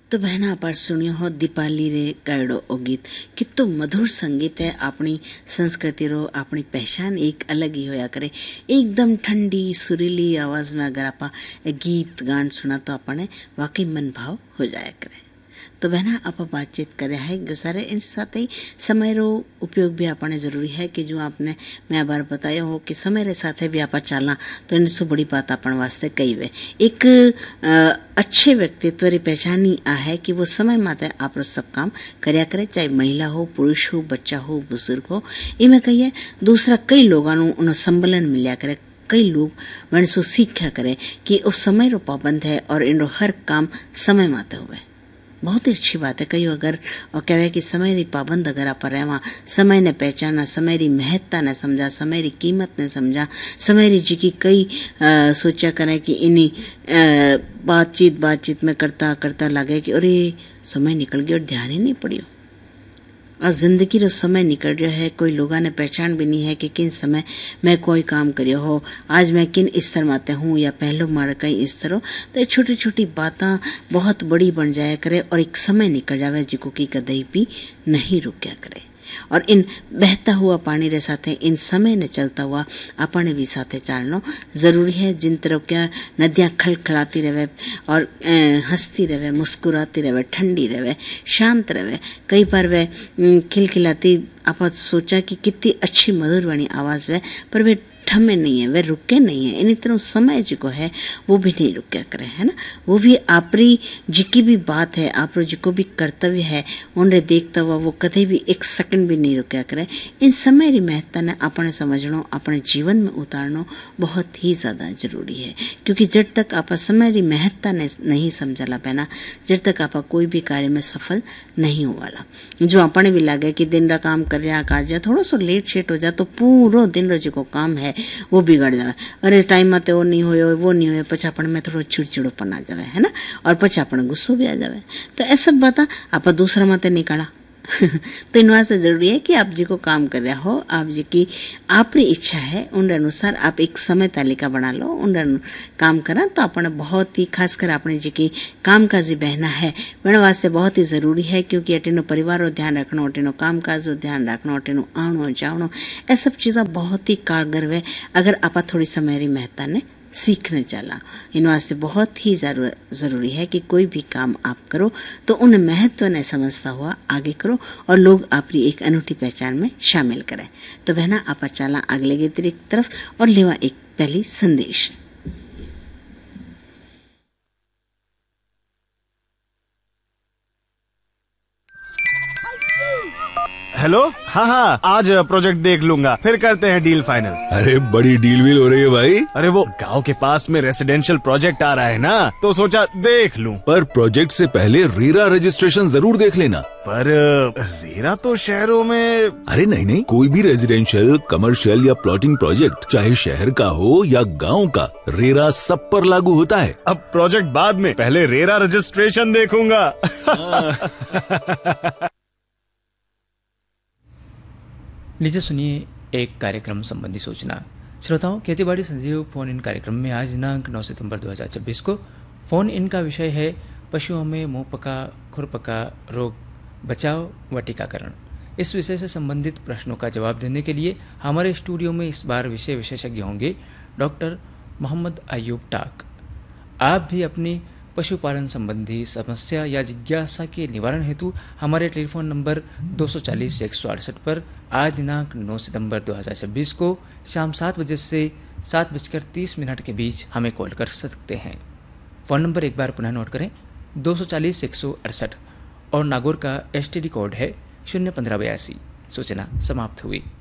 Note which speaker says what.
Speaker 1: तो बहना पर सुनियो हो दीपाली रे गायडो ओ गीत। कितो मधुर संगीत है। अपनी संस्कृति रो अपनी पहचान एक अलग ही होया करे। एकदम ठंडी सुरीली आवाज में अगर आप गीत गान सुना तो अपने वाकई मन भाव हो जाया करे। तो बहना आप बातचीत करे है गुजारे इन साथ ही समय रो उपयोग भी अपने जरूरी है कि जो आपने मैं बार बताया हो कि समय रे साथे भी आप चलना तो इनसे बड़ी बात अपन वास्ते कही वे। एक अच्छे व्यक्तित्व री पहचान ही आ है कि वो समय माते आप सब काम करया करे, चाहे महिला हो, पुरुष हो, बच्चा हो, बुजुर्ग हो। इमें कहिए दूसरा कई लोगों उन्हें सम्बलन मिलिया करे। कई लोग मनसो सीखा करे कि उस समय रो पाबंद है और इन हर काम समय माते हुए बहुत ही अच्छी बात है। कई अगर और कहे कि समय री पाबंद अगर आप रहवा, समय ने पहचाना, समय री महत्ता ने समझा, समय री कीमत ने समझा, समय री जी की कई सोचा करे कि इन्हीं बातचीत में करता करता लगे कि अरे समय निकल गया और ध्यान ही नहीं पड़ियो। और जिंदगी रो समय निकल रहा है, कोई लोगों ने पहचान भी नहीं है कि किन समय मैं कोई काम करियो हो, आज मैं किन स्तर माते हूँ या पहलो मार कई स्तर हो। तो छोटी छोटी बातें बहुत बड़ी बन जाया करे और एक समय निकल जावे जिको की कदई भी नहीं रुकया करे। और इन बहता हुआ पानी रे साथे इन समय ने चलता हुआ अपने भी साथे चलना जरूरी है। जिन तरह क्या नदियाँ खलखलाती रहे और हंसती रहे, मुस्कुराती रहे, ठंडी रहे, शांत रहे। कई बार वे खिलखिलाती आप सोचा कि कितनी अच्छी मधुर वाली आवाज़ वे, पर वे थमे नहीं है, वे रुके नहीं है। इन तरह समय जो है वो भी नहीं रुकया करे, है ना। वो भी आपरी जिकी भी बात है, आप जिको भी कर्तव्य है उन्हें देखता हुआ वो कभी भी एक सेकंड भी नहीं रुकया करे। इन समय री महत्ता ने अपने समझना, अपने जीवन में उतारना बहुत ही ज़्यादा जरूरी है। क्योंकि जब तक आप समय री महत्ता ने नहीं समझला पैना, जब तक आप कोई भी कार्य में सफल नहीं हुआ। जो अपने भी लगे कि दिन रा काम कर रहा काज थोड़ा सा लेट शेट हो जाए तो पूरा दिन रो जो काम है वो बिगड़ जाए। अरे टाइम में वो नहीं होए, वो नहीं होए, पछा अपन में थोड़ा चिड़चिड़ोपन आ जाए, है ना। और पछा अपन गुस्सो भी आ जाए। तो ऐसा बात आप दूसरा माते निकाला तो इन वास्ते जरूरी है कि आप जी को काम कर रहे हो, आप जी की आपकी इच्छा है उन अनुसार आप एक समय तालिका बना लो, उन काम करा तो अपने बहुत ही खासकर अपने जी की कामकाजी बहना है मेरे वास्ते बहुत ही जरूरी है। क्योंकि अटेनो परिवार रो ध्यान रखना, अटेनो कामकाज रो ध्यान रखना, अटेनो आनो जानो, ये सब चीज़ें बहुत ही कारगर वे अगर आप थोड़ी समय री महत्ता ने सीखने चला। इन वास्ते बहुत ही जरूरी है कि कोई भी काम आप करो तो उन महत्व ने समझता हुआ आगे करो और लोग आपकी एक अनूठी पहचान में शामिल करें। तो बहना आप चला अगले गीत की तरफ और लेवा एक पहली संदेश।
Speaker 2: हेलो, हाँ आज प्रोजेक्ट देख लूंगा, फिर करते हैं डील फाइनल।
Speaker 3: अरे बड़ी डील वील हो रही है भाई।
Speaker 2: अरे वो गांव के पास में रेसिडेंशियल प्रोजेक्ट आ रहा है ना, तो सोचा देख लूं।
Speaker 3: पर प्रोजेक्ट से पहले रेरा रजिस्ट्रेशन जरूर देख लेना।
Speaker 2: पर रेरा तो शहरों में।
Speaker 3: अरे नहीं, कोई भी रेजिडेंशियल, कमर्शियल या प्लॉटिंग प्रोजेक्ट चाहे शहर का हो या गाँव का, रेरा सब पर लागू होता है।
Speaker 2: अब प्रोजेक्ट बाद में, पहले रेरा रजिस्ट्रेशन देखूंगा।
Speaker 4: लीजिए सुनिए एक कार्यक्रम संबंधी सूचना। श्रोताओं, खेतीबाड़ी संजीव फोन इन कार्यक्रम में आज दिनांक 9 सितंबर 2026 को फोन इन का विषय है पशुओं में मुंह पका खुरपका रोग बचाव व टीकाकरण। इस विषय से संबंधित प्रश्नों का जवाब देने के लिए हमारे स्टूडियो में इस बार विषय विशेषज्ञ होंगे डॉक्टर मोहम्मद अयूब टाक। आप भी अपनी पशुपालन संबंधी समस्या या जिज्ञासा के निवारण हेतु हमारे टेलीफोन नंबर 240-168 पर आज दिनांक 9 सितंबर 2026 को शाम 7 बजे से 7:30 के बीच हमें कॉल कर सकते हैं। फ़ोन नंबर एक बार पुनः नोट करें, 240-168 और नागौर का STD कोड है 01582। सूचना समाप्त हुई।